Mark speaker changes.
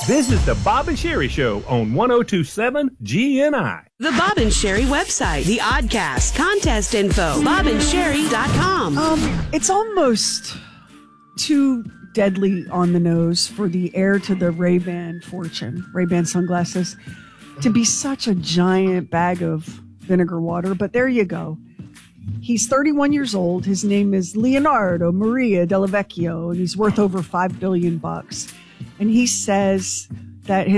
Speaker 1: Visit the Bob and Sherry Show on 1027 GNI.
Speaker 2: The Bob and Sherry website, the Oddcast, contest info, bobandSherry.com.
Speaker 3: It's almost too deadly on the nose for the heir to the Ray-Ban fortune, Ray-Ban sunglasses, to be such a giant bag of vinegar water. But there you go. He's 31 years old. His name is Leonardo Maria Della Vecchio, and he's worth over $5 billion. And he says that his